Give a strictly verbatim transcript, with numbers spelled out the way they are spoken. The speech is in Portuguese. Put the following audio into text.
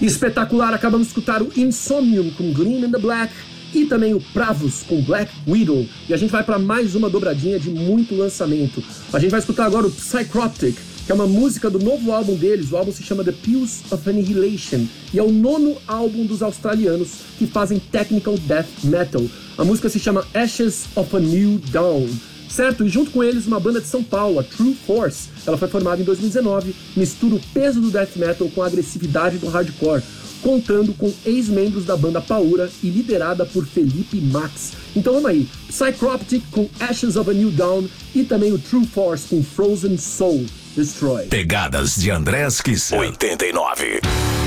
Espetacular, acabamos de escutar o Insomnium com Gleam in the Black e também o Pravos com Black Widow. E a gente vai para mais uma dobradinha de muito lançamento. A gente vai escutar agora o Psychroptic, que é uma música do novo álbum deles. O álbum se chama The Pills of Annihilation e é o nono álbum dos australianos que fazem technical death metal. A música se chama Ashes of a New Dawn. Certo? E junto com eles uma banda de São Paulo, a True Force. Ela foi formada em dois mil e dezenove, mistura o peso do death metal com a agressividade do hardcore, contando com ex-membros da banda Paura e liderada por Felipe Max. Então vamos aí, Psychroptic com Ashes of a New Dawn e também o True Force com Frozen Soul Destroy. Pegadas de Andrés Kisser. oitenta e nove.